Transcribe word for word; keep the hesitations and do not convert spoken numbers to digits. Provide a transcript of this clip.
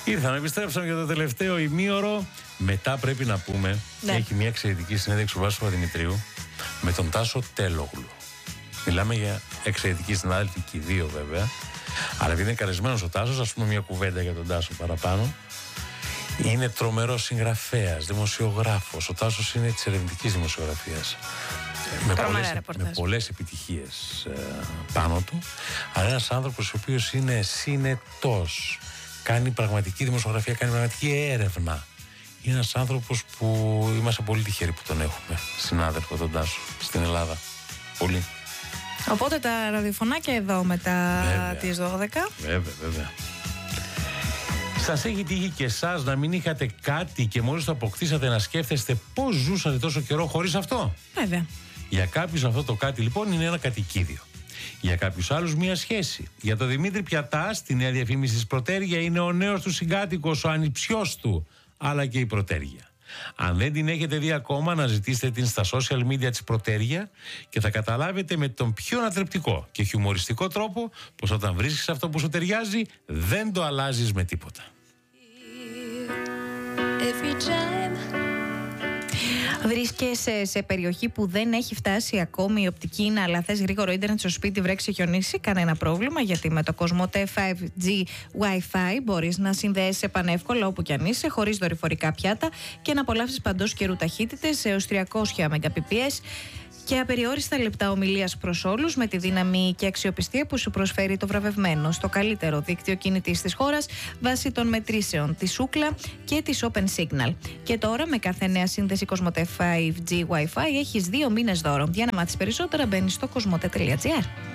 Ήρθαμε, επιστρέψαμε για το τελευταίο ημίωρο. Μετά πρέπει να πούμε, ναι. Έχει μια εξαιρετική συνέντευξη ο Βάσης Παπαδημητρίου με τον Τάσο Τελόγλου. Μιλάμε για εξαιρετική συνάδελφοι και οι δύο βέβαια. Αλλά επειδή είναι καλεσμένος ο Τάσος, ας πούμε μια κουβέντα για τον Τάσο παραπάνω. Είναι τρομερός συγγραφέας, δημοσιογράφος. Ο Τάσος είναι της ερευνητικής δημοσιογραφίας. Με πολλές, με πολλές επιτυχίες ε, πάνω του. Αλλά ένας άνθρωπος ο οποίος είναι συνετός. Κάνει πραγματική δημοσιογραφία, κάνει πραγματική έρευνα. Είναι ένας άνθρωπος που είμαστε πολύ τυχεροί που τον έχουμε, συνάδελφο τον Τάσο, στην Ελλάδα. Πολύ. Οπότε τα ραδιοφωνάκια εδώ μετά βέβαια, τις δώδεκα. Βέβαια, βέβαια. Σας έχει τύχει και εσάς να μην είχατε κάτι και μόλις το αποκτήσατε να σκέφτεστε πώς ζούσατε τόσο καιρό χωρίς αυτό? Βέβαια. Για κάποιους αυτό το κάτι λοιπόν είναι ένα κατοικίδιο. Για κάποιους άλλους μια σχέση. Για τον Δημήτρη Πιατά, στη νέα διαφήμιση της Πρωτέργεια, είναι ο νέος του συγκάτοικος, ο ανιψιός του, αλλά και η Πρωτέργεια. Αν δεν την έχετε δει ακόμα, να ζητήσετε την στα social media της Πρωτέργεια και θα καταλάβετε με τον πιο ανατρεπτικό και χιουμοριστικό τρόπο πως όταν βρίσκεις αυτό που σου ταιριάζει, δεν το αλλάζεις με τίποτα. Βρίσκεσαι σε περιοχή που δεν έχει φτάσει ακόμη η οπτική ίνα, αλλά θες γρήγορο ίντερνετ στο σπίτι, βρέξει, χιονίσει? Κανένα πρόβλημα, γιατί με το Κοσμοτέ φάιβ τζι Wi-Fi μπορείς να συνδέεσαι πανεύκολα όπου κι αν είσαι, χωρίς δορυφορικά πιάτα και να απολαύσεις παντός καιρού ταχύτητες έως τριακόσια Mbps και απεριόριστα λεπτά ομιλίας προς όλους, με τη δύναμη και αξιοπιστία που σου προσφέρει το βραβευμένο στο καλύτερο δίκτυο κινητής της χώρας βάσει των μετρήσεων της Ookla και της Open Signal. Και τώρα με κάθε νέα σύνδεση Κοσμοτέ φάιβ τζι Wi-Fi έχεις δύο μήνες δώρο. Για να μάθεις περισσότερα μπαίνεις στο κοσμοτέ τελεία τζι άρ.